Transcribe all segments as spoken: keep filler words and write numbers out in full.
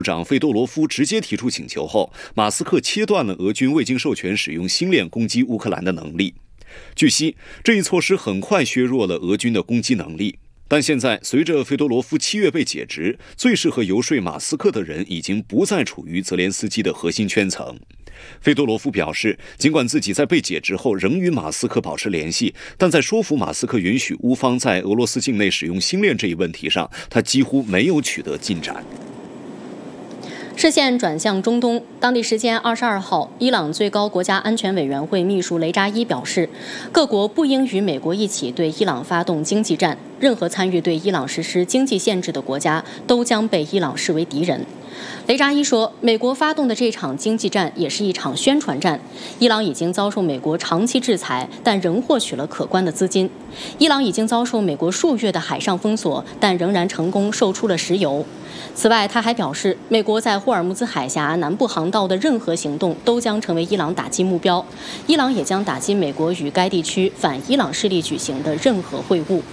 部长费多罗夫直接提出请求后，马斯克切断了俄军未经授权使用星链攻击乌克兰的能力。据悉，这一措施很快削弱了俄军的攻击能力。但现在，随着费多罗夫七月被解职，最适合游说马斯克的人已经不再处于泽连斯基的核心圈层。费多罗夫表示，尽管自己在被解职后仍与马斯克保持联系，但在说服马斯克允许乌方在俄罗斯境内使用星链这一问题上，他几乎没有取得进展。 视线转向中东，当地时间二十二号，伊朗最高国家安全委员会秘书雷扎伊表示，各国不应与美国一起对伊朗发动经济战，任何参与对伊朗实施经济限制的国家都将被伊朗视为敌人。雷扎伊说，美国发动的这场经济战也是一场宣传战。伊朗已经遭受美国长期制裁，但仍获取了可观的资金。伊朗已经遭受美国数月的海上封锁，但仍然成功售出了石油。此外，他还表示，美国在霍尔木兹海峡南部航道的任何行动都将成为伊朗打击目标，伊朗也将打击美国与该地区反伊朗势力举行的任何会晤。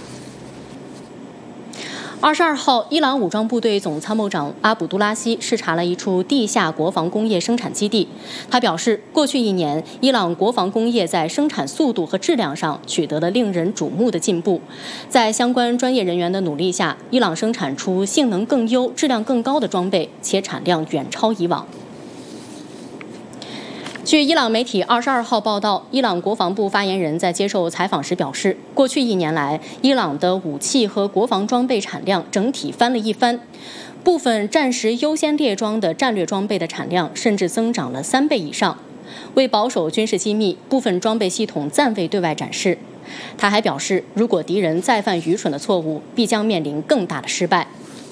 二十二号，伊朗武装部队总参谋长阿卜杜拉希视察了一处地下国防工业生产基地。他表示，过去一年，伊朗国防工业在生产速度和质量上取得了令人瞩目的进步。在相关专业人员的努力下，伊朗生产出性能更优、质量更高的装备，且产量远超以往。据伊朗媒体二十二号报道，伊朗国防部发言人在接受采访时表示，过去一年来，伊朗的武器和国防装备产量整体翻了一番，部分战时优先列装的战略装备的产量甚至增长了三倍以上。为保守军事机密，部分装备系统暂未对外展示。他还表示，如果敌人再犯愚蠢的错误，必将面临更大的失败。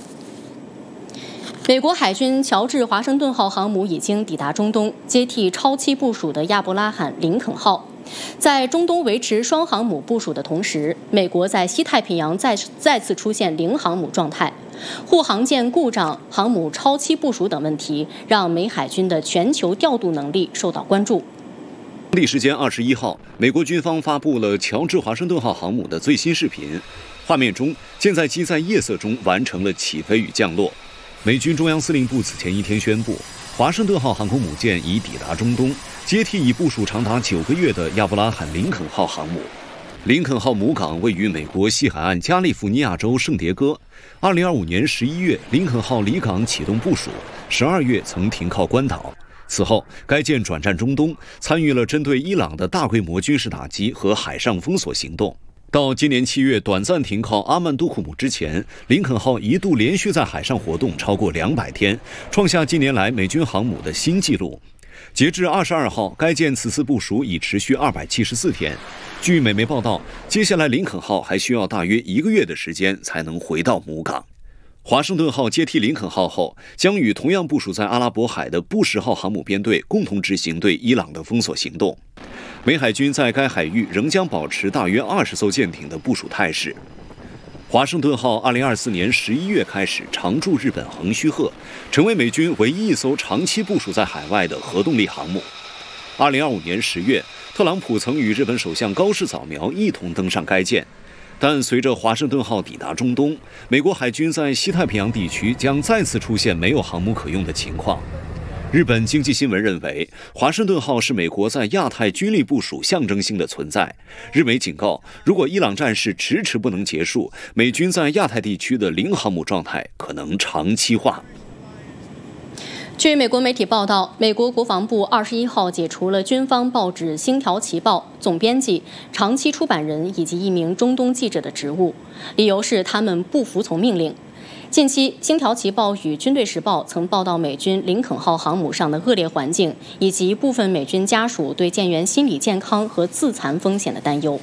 美国海军乔治华盛顿号航母已经抵达中东，接替超期部署的亚伯拉罕林肯号。在中东维持双航母部署的同时，美国在西太平洋再再次出现零航母状态，护航舰故障、航母超期部署等问题，让美海军的全球调度能力受到关注。 当地时间二十一号，美国军方发布了乔治华盛顿号航母的最新视频，画面中舰载机在夜色中完成了起飞与降落。美军中央司令部此前一天宣布，华盛顿号航空母舰已抵达中东，接替已部署长达九个月的亚伯拉罕林肯号航母。林肯号母港位于美国西海岸加利福尼亚州圣迭戈。二零二五年十一月，林肯号离港启动部署，十二月曾停靠关岛。此后，该舰转战中东，参与了针对伊朗的大规模军事打击和海上封锁行动。到今年七月短暂停靠阿曼杜库姆之前，林肯号一度连续在海上活动超过两百天，创下近年来美军航母的新纪录。截至二十二号，该舰此次部署已持续二百七十四天。据美媒报道，接下来林肯号还需要大约一个月的时间才能回到母港。华盛顿号接替林肯号后，将与同样部署在阿拉伯海的布什号航母编队共同执行对伊朗的封锁行动。美海军在该海域仍将保持大约二十艘舰艇的部署态势。华盛顿号二零二四年十一月开始常驻日本横须贺，成为美军唯一一艘长期部署在海外的核动力航母。二零二五年十月，特朗普曾与日本首相高市早苗一同登上该舰。但随着华盛顿号抵达中东，美国海军在西太平洋地区将再次出现没有航母可用的情况。日本经济新闻认为，华盛顿号是美国在亚太军力部署象征性的存在。日媒警告，如果伊朗战事迟迟不能结束，美军在亚太地区的零航母状态可能长期化。 据美国媒体报道，美国国防部二十一号解除了军方报纸《星条旗报》总编辑、长期出版人以及一名中东记者的职务，理由是他们不服从命令。近期，《星条旗报》与《军队时报》曾报道美军林肯号航母上的恶劣环境，以及部分美军家属对舰员心理健康和自残风险的担忧。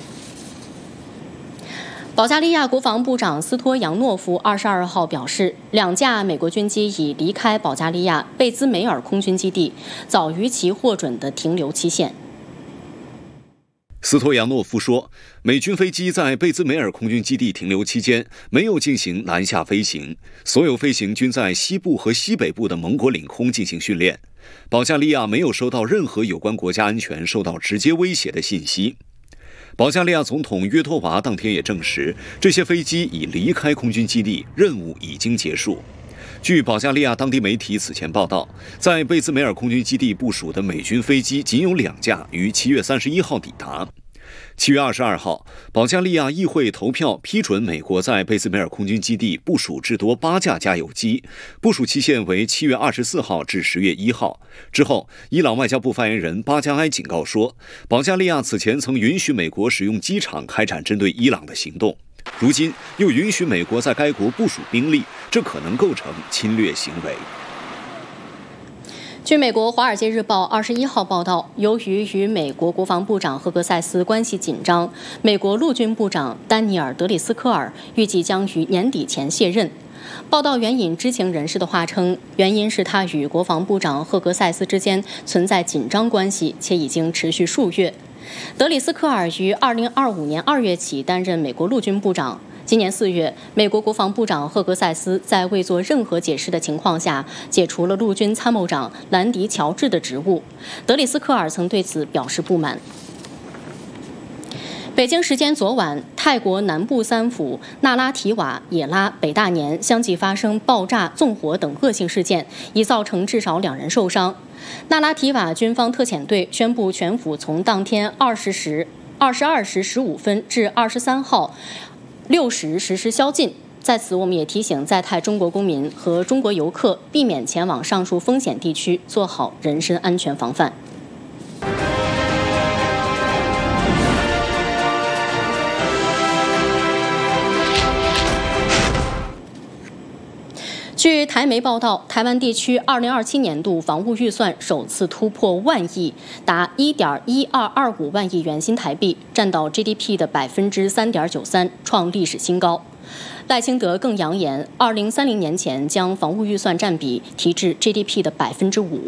保加利亚国防部长斯托扬诺夫二十二号表示，两架美国军机已离开保加利亚贝兹梅尔空军基地，早于其获准的停留期限。 斯托扬诺夫说，美军飞机在贝兹梅尔空军基地停留期间没有进行南下飞行，所有飞行均在西部和西北部的盟国领空进行训练。保加利亚没有收到任何有关国家安全受到直接威胁的信息。保加利亚总统约托娃当天也证实，这些飞机已离开空军基地，任务已经结束。 据保加利亚当地媒体此前报道，在贝兹梅尔空军基地部署的美军飞机仅有两架于七月三十一号抵达。七月二十二号，保加利亚议会投票批准美国在贝兹梅尔空军基地部署至多八架加油机，部署期限为七月二十四号至十月一号。之后，伊朗外交部发言人巴加埃警告说，保加利亚此前曾允许美国使用机场开展针对伊朗的行动，如今又允许美国在该国部署兵力，这可能构成侵略行为。 据美国《华尔街日报》二十一号报道，由于与美国国防部长赫格塞斯关系紧张，美国陆军部长丹尼尔·德里斯科尔预计将于年底前卸任。报道援引知情人士的话称，原因是他与国防部长赫格塞斯之间存在紧张关系，且已经持续数月。德里斯科尔于二零二五年二月起担任美国陆军部长。今年四月，美国国防部长赫格塞斯在未做任何解释的情况下，解除了陆军参谋长兰迪·乔治的职务。德里斯科尔曾对此表示不满。北京时间昨晚，泰国南部三府那拉提瓦、也拉、北大年相继发生爆炸、纵火等恶性事件，已造成至少两人受伤。那拉提瓦军方特遣队宣布，全府从当天二十时二十二时十五分至二十三号六时实施宵禁。在此，我们也提醒在泰中国公民和中国游客避免前往上述风险地区，做好人身安全防范。据台媒报道，台湾地区二零二七年度房屋预算首次突破万亿，达一点一二二五万亿元新台币，占到 G D P 的百分之三点九三，创历史新高。赖清德更扬言，二零三零年前将房屋预算占比提至 G D P 的百分之五。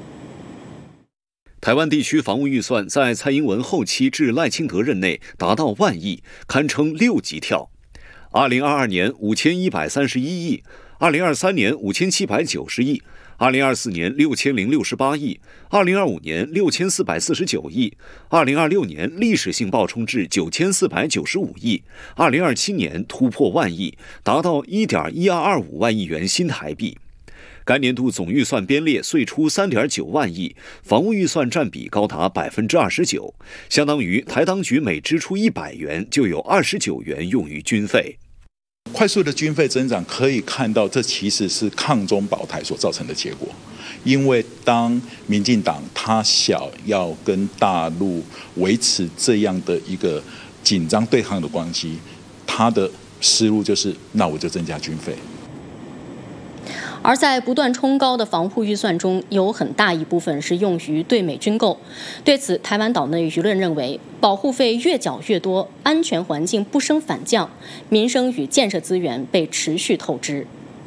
台湾地区房屋预算在蔡英文后期至赖清德任内达到万亿，堪称六级跳。二零二二年五千一百三十一亿。二零二三年五千七百九十亿，二零二四年六千零六十八亿，二零二五年六千四百四十九亿，二零二六年历史性暴冲至九千四百九十五亿，二零二七年突破万亿，达到一点一二二五万亿元新台币。该年度总预算编列岁出三点九万亿，房屋预算占比高达百分之二十九，相当于台当局每支出一百元就有二十九元用于军费。 快速的军费增长，可以看到这其实是抗中保台所造成的结果。因为当民进党他想要跟大陆维持这样的一个紧张对抗的关系，他的思路就是那我就增加军费。 而在不断冲高的防护预算中，有很大一部分是用于对美军购。对此，台湾岛内舆论认为，保护费越缴越多，安全环境不升反降，民生与建设资源被持续透支。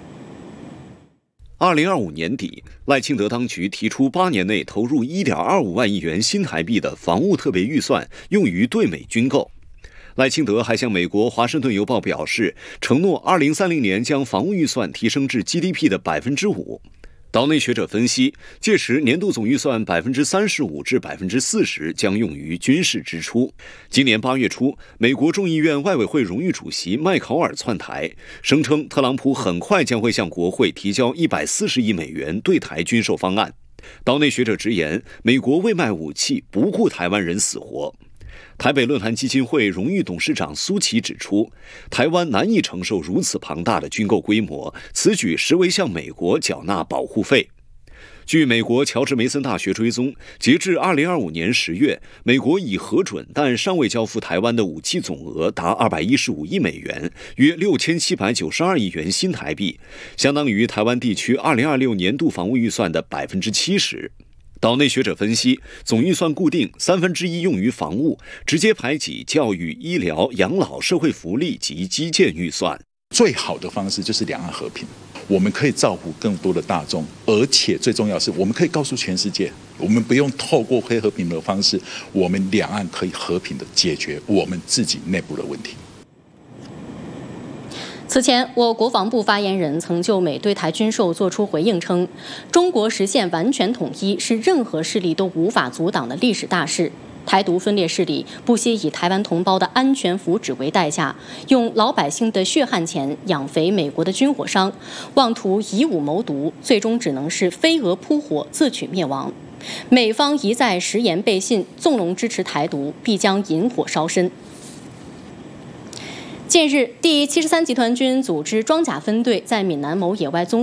二零二五年底，赖清德当局提出八年内投入一点二五万亿元新台币的防务特别预算，用于对美军购。赖清德还向美国《华盛顿邮报》表示，承诺二零三零年将防务预算提升至 G D P 的百分之五。岛内学者分析，届时年度总预算百分之三十五至百分之四十将用于军事支出。今年八月初，美国众议院外委会荣誉主席麦考尔窜台，声称特朗普很快将会向国会提交一百四十亿美元对台军售方案。岛内学者直言，美国为卖武器，不顾台湾人死活。台北论坛基金会荣誉董事长苏琪指出，台湾难以承受如此庞大的军购规模，此举实为向美国缴纳保护费。据美国乔治梅森大学追踪，截至二零二五年十月，美国已核准但尚未交付台湾的武器总额达二百一十五亿美元，约六千七百九十二亿元新台币，相当于台湾地区二零二六年度防务预算的百分之七十。岛内学者分析，总预算固定，三分之一用于防务，直接排挤教育、医疗、养老、社会福利及基建预算。 最好的方式就是两岸和平，我们可以造福更多的大众，而且最重要是，我们可以告诉全世界，我们不用透过非和平的方式，我们两岸可以和平的解决我们自己内部的问题。 此前，我国防部发言人曾就美对台军售作出回应称，中国实现完全统一是任何势力都无法阻挡的历史大事。 台独分裂势力不惜以台湾同胞的安全福祉为代价，用老百姓的血汗钱养肥美国的军火商，妄图以武谋独，最终只能是飞蛾扑火，自取灭亡。美方一再食言背信，纵容支持台独，必将引火烧身。近日，第七十三集团军组织装甲分队在闽南某野外综